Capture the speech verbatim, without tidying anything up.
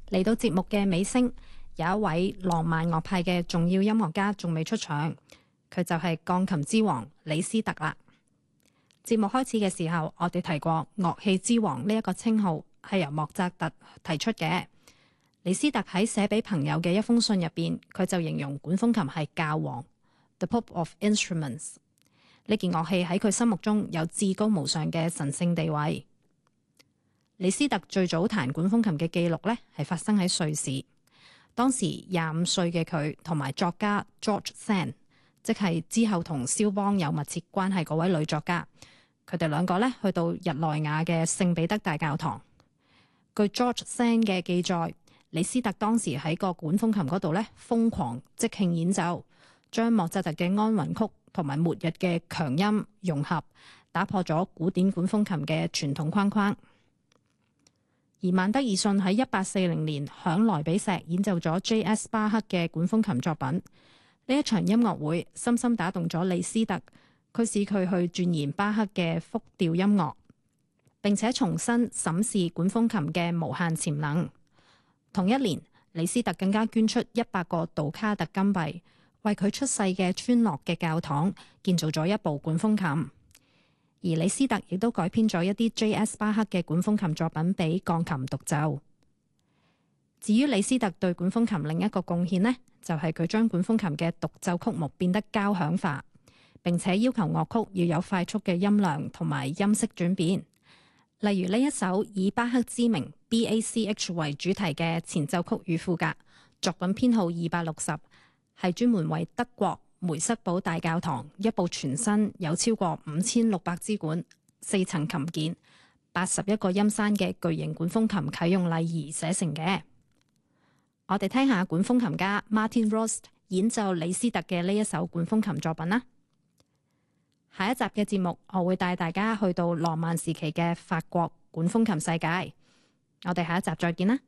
嚟到節目嘅尾聲，有一位浪漫樂派嘅重要音樂家仲未出場，佢就係鋼琴之王李斯特啦。節目開始嘅時候，我哋提過樂器之王呢一個稱號係由莫扎特提出嘅。李斯特喺寫俾朋友嘅一封信入邊，佢就形容管風琴係教皇 ，The Pope of Instruments。呢件樂器喺佢心目中有至高無上嘅神聖地位。李斯特最早彈管風琴嘅記錄呢，係發生喺瑞士。當時廿五歲嘅佢同埋作家 George Sand， 即係之後同肖邦有密切關係嗰位女作家，佢哋兩個呢去到日內瓦嘅聖彼得大教堂。據 George Sand 嘅記載，李斯特當時喺個管風琴嗰度呢瘋狂即興演奏，將莫扎特嘅安魂曲同埋末日嘅強音融合，打破咗古典管風琴嘅傳統框框。而曼德爾遜喺一八四零年響萊比錫演奏咗 J S 巴克嘅管風琴作品，呢一場音樂會深深打動咗李斯特，佢使佢去鑽研巴克嘅複調音樂，並且重新審視管風琴嘅無限潛能。同一年，李斯特更加捐出一百個杜卡特金幣，為佢出世嘅村落嘅教堂建造咗一部管風琴。而李斯特亦都改編咗一啲 J S 巴克嘅管風琴作品俾鋼琴獨奏。至於李斯特對管風琴另一個貢獻呢，就係佢將管風琴嘅獨奏曲目變得交響化，並且要求樂曲要有快速嘅音量同埋音色轉變。例如呢一首以巴克之名 B A C H 為主題嘅前奏曲與賦格，作品編號二百六十，係專門為德國梅瑟堡大教堂一部全新有超過五千六百支管、四層琴鍵、八十一個音山嘅巨型管風琴啟用禮儀寫成嘅。我哋聽下管風琴家 Martin Rost 演奏李斯特嘅呢一首管風琴作品啦。下一集嘅節目，我會帶大家去到浪漫時期嘅法國管風琴世界。我哋下一集再見啦。